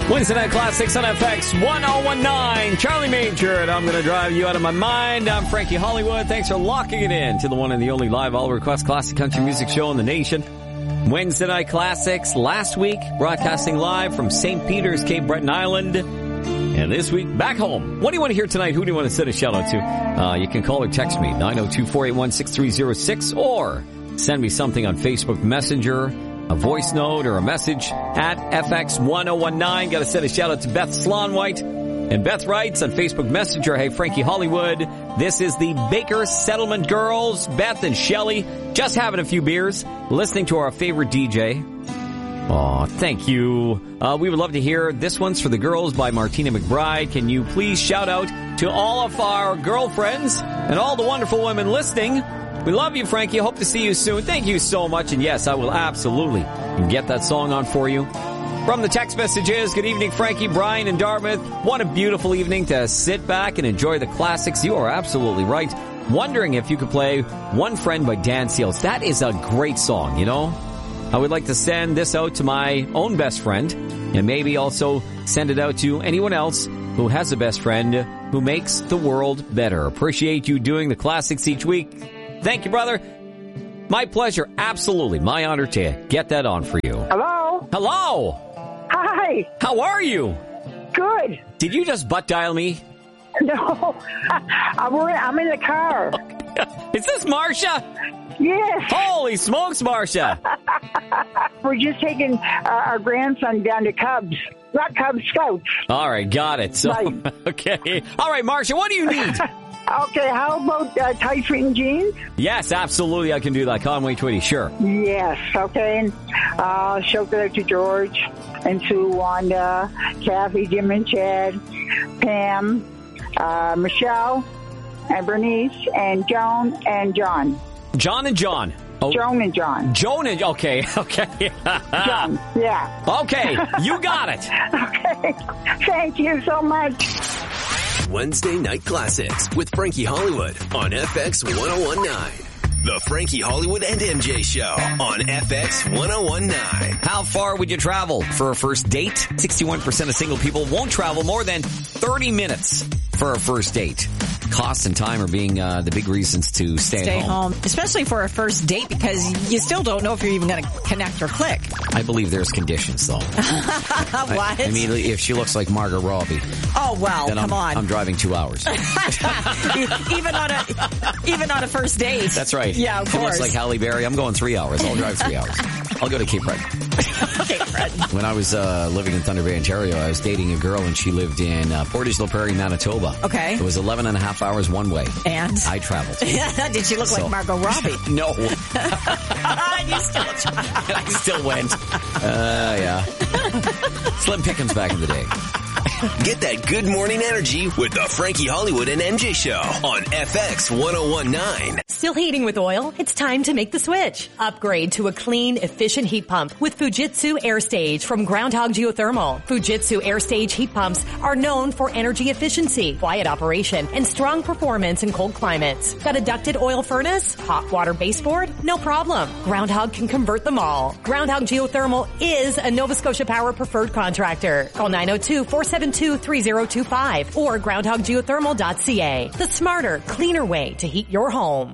Wednesday Night Classics on FX 1019. Charlie Major, and I'm going to drive you out of my mind. I'm Frankie Hollywood. Thanks for locking it in to the one and the only live all-request classic country music show in the nation. Wednesday Night Classics last week, broadcasting live from St. Peter's, Cape Breton Island. And this week, back home. What do you want to hear tonight? Who do you want to send a shout-out to? You can call or text me, 902-481-6306, or send me something on Facebook Messenger, a voice note or a message at FX1019. Got to send a shout out to Beth Slonwhite. And Beth writes on Facebook Messenger, hey, Frankie Hollywood, this is the Baker Settlement Girls, Beth and Shelley, just having a few beers, listening to our favorite DJ. Aw, thank you. We would love to hear This One's for the Girls by Martina McBride. Can you please shout out to all of our girlfriends and all the wonderful women listening? We love you, Frankie. Hope to see you soon. Thank you so much. And yes, I will absolutely get that song on for you. From the text messages, good evening, Frankie, Brian, and Dartmouth. What a beautiful evening to sit back and enjoy the classics. You are absolutely right. Wondering if you could play One Friend by Dan Seals. That is a great song, you know. I would like to send this out to my own best friend and maybe also send it out to anyone else who has a best friend who makes the world better. Appreciate you doing the classics each week. Thank you, brother. My pleasure. Absolutely. My honor to get that on for you. Hello? Hello. Hi. How are you? Good. Did you just butt dial me? No. I'm in the car. Is this Marcia? Yes. Holy smokes, Marcia. We're just taking our grandson down to Cubs. Not Cub Scouts. All right. Got it. So, right. Okay. All right, Marcia, what do you need? Okay, how about tight-fitting jeans? Yes, absolutely, I can do that. Conway Twitty, sure. Yes, okay. I'll shout that out to George and Sue, Wanda, Kathy, Jim and Chad, Pam, Michelle, and Bernice, and Joan and John. John and John. Oh. Joan and John. Joan and, okay. John, yeah. Okay, you got it. Okay, thank you so much. Wednesday Night Classics with Frankie Hollywood on FX 1019. The Frankie Hollywood and MJ Show on FX 1019. How far would you travel for a first date? 61% of single people won't travel more than 30 minutes for a first date. Cost and time are being the big reasons to stay home. Especially for a first date, because you still don't know if you're even going to connect or click. I believe there's conditions, though. What? I mean, if she looks like Margot Robbie. Oh, well, then come on. I'm driving 2 hours. even on a first date. That's right. Yeah, of if course. She looks like Halle Berry, I'm going 3 hours. I'll drive 3 hours. I'll go to Cape Breton. Cape Breton. When I was living in Thunder Bay, Ontario, I was dating a girl and she lived in Portage La Prairie, Manitoba. Okay. It was 11 and a half hours one way. And? I traveled. Did she look like Margot Robbie? No. You still tried. I still went. Yeah. Slim Pickens back in the day. Get that good morning energy with the Frankie Hollywood and MJ Show on FX 1019. Still heating with oil? It's time to make the switch. Upgrade to a clean, efficient heat pump with Fujitsu AirStage from Groundhog Geothermal. Fujitsu AirStage heat pumps are known for energy efficiency, quiet operation, and strong performance in cold climates. Got a ducted oil furnace? Hot water baseboard? No problem. Groundhog can convert them all. Groundhog Geothermal is a Nova Scotia Power preferred contractor. Call 902-472-3025 or groundhoggeothermal.ca. The smarter, cleaner way to heat your home.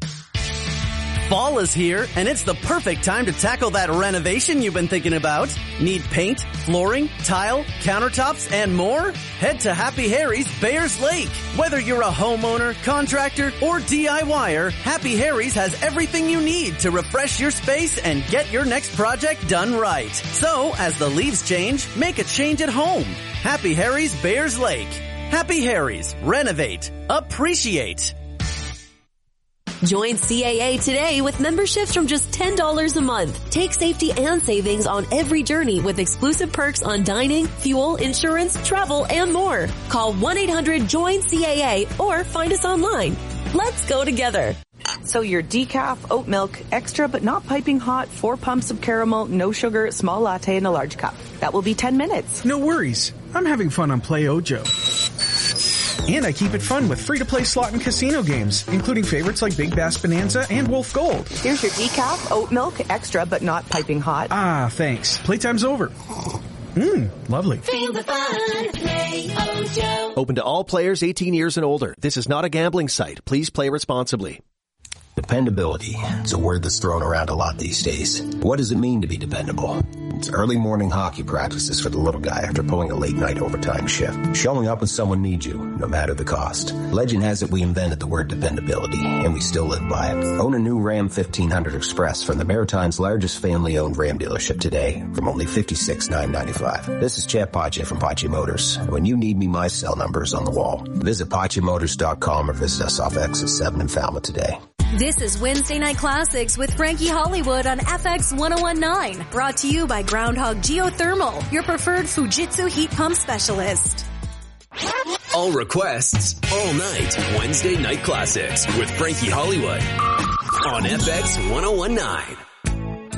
Fall is here, and it's the perfect time to tackle that renovation you've been thinking about. Need paint, flooring, tile, countertops, and more? Head to Happy Harry's Bayers Lake. Whether you're a homeowner, contractor, or DIYer, Happy Harry's has everything you need to refresh your space and get your next project done right. So, as the leaves change, make a change at home. Happy Harry's Bayers Lake. Happy Harry's. Renovate. Appreciate. Join CAA today with memberships from just $10 a month. Take safety and savings on every journey with exclusive perks on dining, fuel, insurance, travel, and more. Call 1-800-JOIN-CAA or find us online. Let's go together. So your decaf, oat milk, extra but not piping hot, 4 pumps of caramel, no sugar, small latte in a large cup. That will be 10 minutes. No worries. I'm having fun on Play Ojo. And I keep it fun with free-to-play slot and casino games, including favorites like Big Bass Bonanza and Wolf Gold. Here's your decaf, oat milk, extra but not piping hot. Ah, thanks. Playtime's over. Lovely. Feel the fun. Play Ojo. Open to all players 18 years and older. This is not a gambling site. Please play responsibly. Dependability. It's a word that's thrown around a lot these days. What does it mean to be dependable? It's early morning hockey practices for the little guy after pulling a late night overtime shift. Showing up when someone needs you, no matter the cost. Legend has it we invented the word dependability, and we still live by it. Own a new Ram 1500 Express from the Maritime's largest family-owned Ram dealership today from only $56,995. This is Chet Pache from Pache Motors. When you need me, my cell number is on the wall. Visit PacheMotors.com or visit us off Exit 7 in Falmouth today. This is Wednesday Night Classics with Frankie Hollywood on FX 1019. Brought to you by Groundhog Geothermal, your preferred Fujitsu heat pump specialist. All requests, all night, Wednesday Night Classics with Frankie Hollywood on FX 1019.